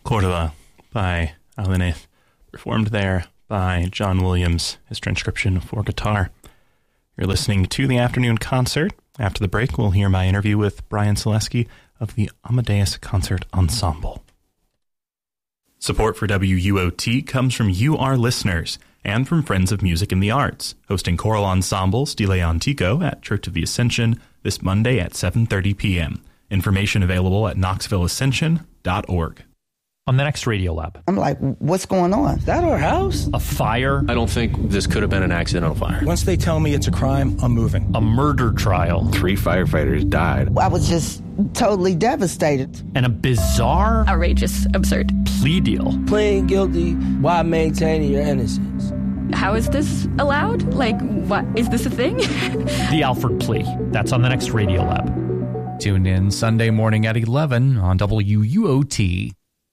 Cordova by Alaneth, performed there by John Williams, his transcription for guitar. You're listening to the afternoon concert. After the break, we'll hear my interview with Brian Selesky of the Amadeus Concert Ensemble. Support for WUOT comes from you, our listeners, and from Friends of Music and the Arts, hosting choral ensemble Stile Antico at Church of the Ascension this Monday at 7:30 p.m. Information available at knoxvilleascension.org. On the next Radio Lab. I'm like, what's going on? Is that our house? A fire. I don't think this could have been an accidental fire. Once they tell me it's a crime, I'm moving. A murder trial. 3 firefighters died. I was just totally devastated. And a bizarre, outrageous, absurd plea deal. Pleading guilty while maintaining your innocence. How is this allowed? Like, what? Is this a thing? The Alford plea. That's on the next Radio Lab. Tune in Sunday morning at 11 on WUOT.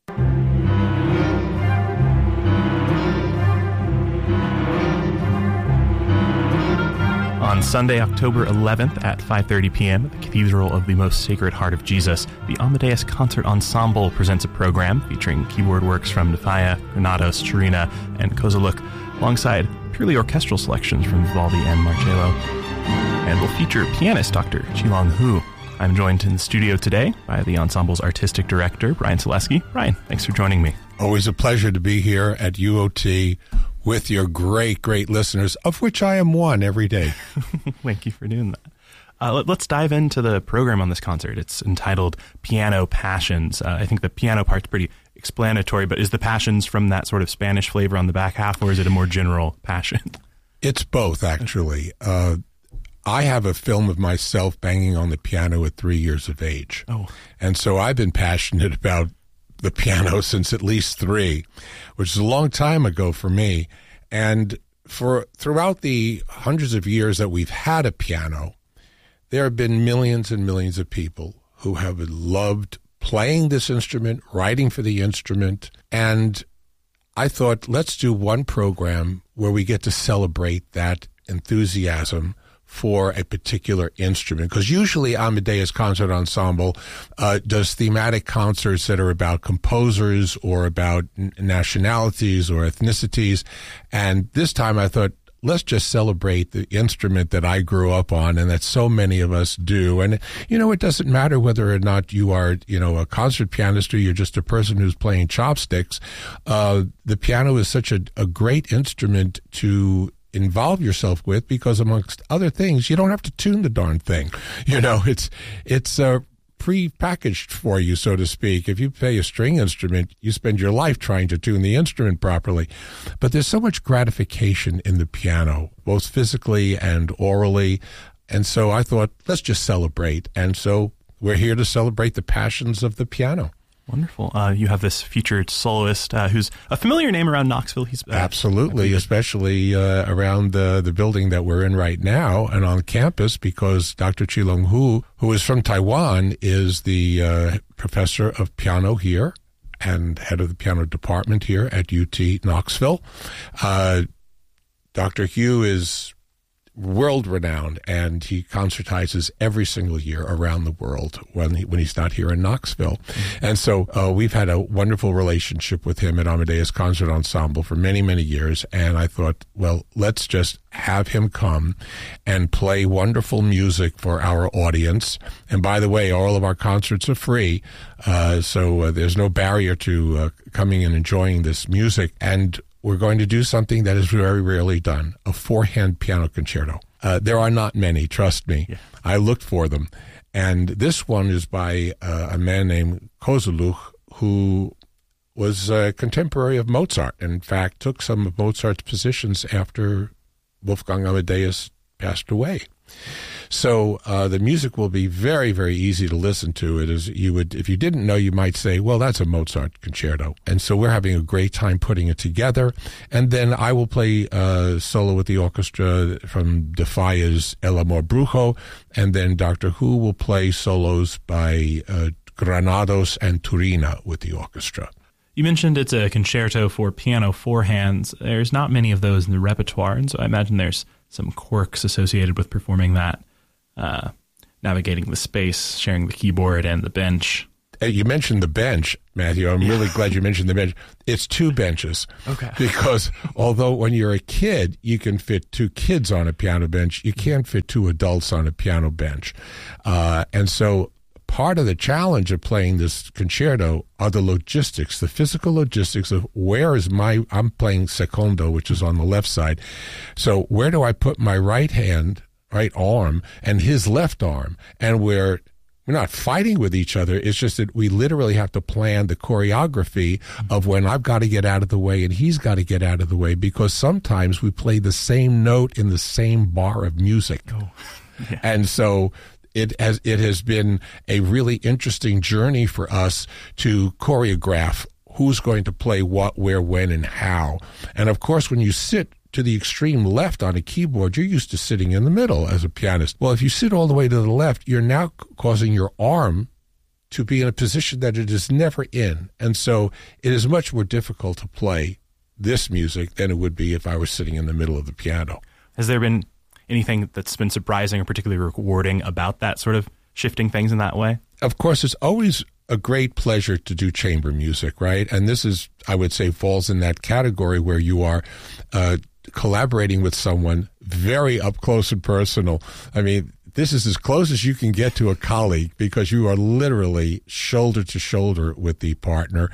On Sunday, October 11th at 5:30 p.m. at the Cathedral of the Most Sacred Heart of Jesus, the Amadeus Concert Ensemble presents a program featuring keyboard works from Nefaya, Granados, Chirina, and Kozuluk, alongside purely orchestral selections from Vivaldi and Marcello. And will feature pianist Dr. Qilong Hu. I'm joined in the studio today by the ensemble's artistic director, Brian Selesky. Brian, thanks for joining me. Always a pleasure to be here at UOT with your great listeners, of which I am one every day. Thank you for doing that. Let's dive into the program on this concert. It's entitled Piano Passions. I think the piano part's pretty explanatory, but is the passions from that sort of Spanish flavor on the back half, or is it a more general passion? It's both, actually. I have a film of myself banging on the piano at 3 years of age. Oh. And so I've been passionate about the piano since at least 3, which is a long time ago for me. And throughout the hundreds of years that we've had a piano, there have been millions and millions of people who have loved playing this instrument, writing for the instrument. And I thought, let's do one program where we get to celebrate that enthusiasm for a particular instrument, because usually Amadeus Concert Ensemble does thematic concerts that are about composers or about nationalities or ethnicities. And this time I thought, let's just celebrate the instrument that I grew up on and that so many of us do. And, it doesn't matter whether or not you are, a concert pianist or you're just a person who's playing chopsticks. The piano is such a great instrument to involve yourself with, because amongst other things, you don't have to tune the darn thing. It's pre-packaged for you, so to speak. If you play a string instrument, you spend your life trying to tune the instrument properly. But there's so much gratification in the piano, both physically and orally. And so I thought, let's just celebrate. And so we're here to celebrate the passions of the piano. Wonderful. You have this featured soloist who's a familiar name around Knoxville. He's absolutely, especially around the building that we're in right now and on campus, because Dr. Qilong Hu, who is from Taiwan, is the professor of piano here and head of the piano department here at UT Knoxville. Dr. Hu is world-renowned, and he concertizes every single year around the world when he's not here in Knoxville. And so we've had a wonderful relationship with him at Amadeus Concert Ensemble for many, many years, and I thought, well, let's just have him come and play wonderful music for our audience. And by the way, all of our concerts are free, so there's no barrier to coming and enjoying this music. And we're going to do something that is very rarely done, a 4-hand piano concerto. There are not many, trust me. Yeah. I looked for them. And this one is by a man named Kozuluk, who was a contemporary of Mozart. And in fact, took some of Mozart's positions after Wolfgang Amadeus passed away. So the music will be very, very easy to listen to. It is, if you didn't know, you might say, well, that's a Mozart concerto. And so we're having a great time putting it together. And then I will play solo with the orchestra from Defaya's El Amor Brujo. And then Dr. Hu will play solos by Granados and Turina with the orchestra. You mentioned it's a concerto for piano 4 hands. There's not many of those in the repertoire, and so I imagine there's some quirks associated with performing that, navigating the space, sharing the keyboard and the bench. You mentioned the bench, Matthew. I'm really glad you mentioned the bench. It's 2 benches. Okay. Because although when you're a kid, you can fit 2 kids on a piano bench, you can't fit 2 adults on a piano bench. And so part of the challenge of playing this concerto are the logistics, the physical logistics of I'm playing secondo, which is on the left side. So where do I put my right arm and his left arm? And we're not fighting with each other. It's just that we literally have to plan the choreography of when I've got to get out of the way and he's got to get out of the way, because sometimes we play the same note in the same bar of music. Oh. Yeah. And so it has been a really interesting journey for us to choreograph who's going to play what, where, when, and how. And of course, when you sit to the extreme left on a keyboard, you're used to sitting in the middle as a pianist. Well, if you sit all the way to the left, you're now causing your arm to be in a position that it is never in. And so it is much more difficult to play this music than it would be if I was sitting in the middle of the piano. Has there been anything that's been surprising or particularly rewarding about that sort of shifting things in that way? Of course, it's always a great pleasure to do chamber music, right? And this is, I would say, falls in that category where you are collaborating with someone very up close and personal. I mean, this is as close as you can get to a colleague, because you are literally shoulder to shoulder with the partner.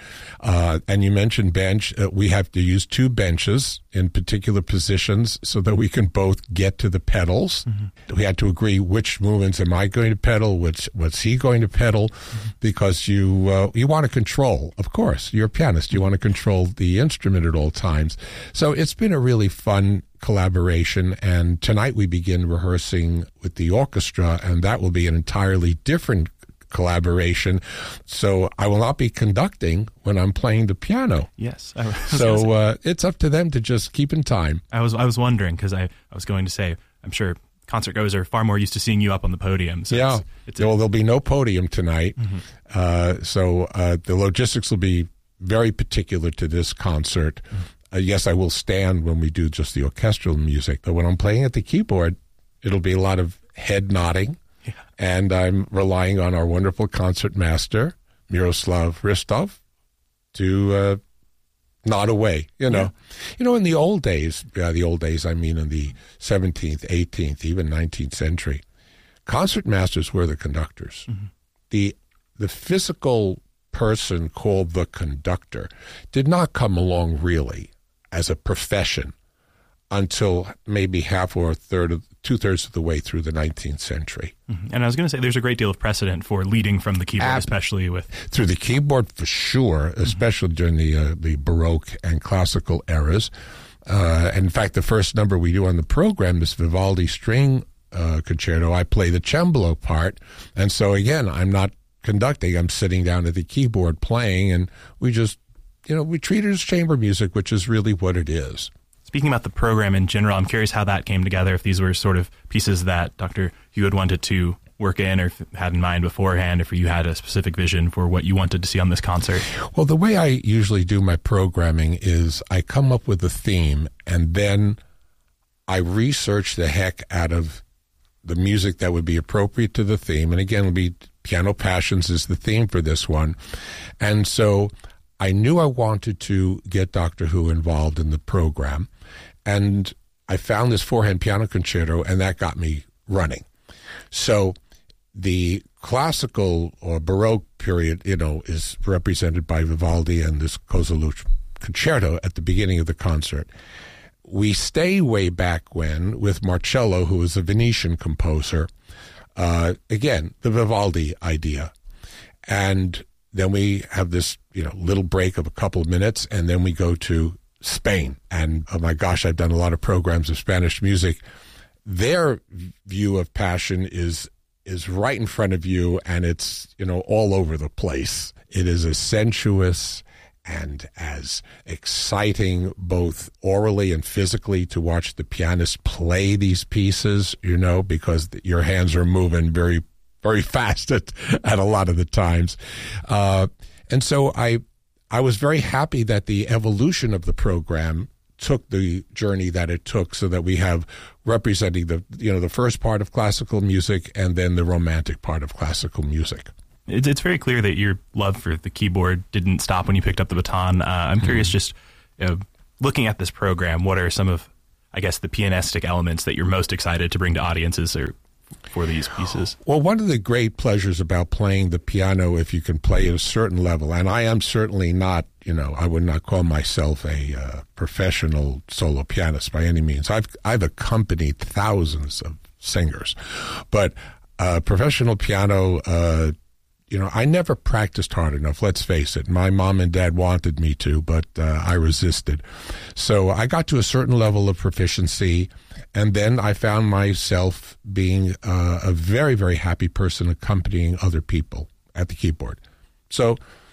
And you mentioned bench. We have to use 2 benches in particular positions so that we can both get to the pedals. Mm-hmm. We had to agree which movements am I going to pedal, what's he going to pedal, because you want to control, of course. You're a pianist. You want to control the instrument at all times. So it's been a really fun collaboration, and tonight we begin rehearsing with the orchestra, and that will be an entirely different collaboration. So I will not be conducting when I'm playing the piano. Yes. So it's up to them to just keep in time. I was wondering, because I was going to say, I'm sure concert goers are far more used to seeing you up on the podium. So yeah. There'll be no podium tonight. Mm-hmm. So the logistics will be very particular to this concert. Mm-hmm. Yes, I will stand when we do just the orchestral music, but when I'm playing at the keyboard, it'll be a lot of head nodding, and I'm relying on our wonderful concert master, Miroslav Hristov, to nod away, You know, in the old days, I mean in the 17th, 18th, even 19th century, concert masters were the conductors. Mm-hmm. The physical person called the conductor did not come along really as a profession until maybe half or two-thirds of the way through the 19th century. Mm-hmm. And I was going to say, there's a great deal of precedent for leading from the keyboard, especially with... Through the keyboard, for sure, especially during the Baroque and classical eras. And in fact, the first number we do on the program, this Vivaldi string concerto, I play the cembalo part. And so, again, I'm not conducting, I'm sitting down at the keyboard playing, and we just, we treat it as chamber music, which is really what it is. Speaking about the program in general, I'm curious how that came together, if these were sort of pieces that Dr. Hu had wanted to work in or had in mind beforehand, if you had a specific vision for what you wanted to see on this concert. Well, the way I usually do my programming is I come up with a theme, and then I research the heck out of the music that would be appropriate to the theme. And again, it'll be Piano Passions is the theme for this one. And so I knew I wanted to get Dr. Hu involved in the program. And I found this 4-hand piano concerto, and that got me running. So the classical or Baroque period, is represented by Vivaldi and this Cosa Luce concerto at the beginning of the concert. We stay way back when with Marcello, who is a Venetian composer. Again, the Vivaldi idea. And then we have this, little break of a couple of minutes, and then we go to Spain. And, oh my gosh, I've done a lot of programs of Spanish music. Their view of passion is right in front of you, and it's, all over the place. It is as sensuous and as exciting both orally and physically to watch the pianist play these pieces, because your hands are moving very, very fast at a lot of the times. And so I was very happy that the evolution of the program took the journey that it took, so that we have representing the first part of classical music and then the romantic part of classical music. It's very clear that your love for the keyboard didn't stop when you picked up the baton. I'm curious, just looking at this program, what are some of, I guess, the pianistic elements that you're most excited to bring to audiences or for these pieces? Well, one of the great pleasures about playing the piano, if you can play at a certain level, and I am certainly not, I would not call myself a professional solo pianist by any means. I've accompanied thousands of singers, but professional piano, I never practiced hard enough, let's face it. My mom and dad wanted me to, but I resisted. So I got to a certain level of proficiency, and then I found myself being a very, very happy person accompanying other people at the keyboard. So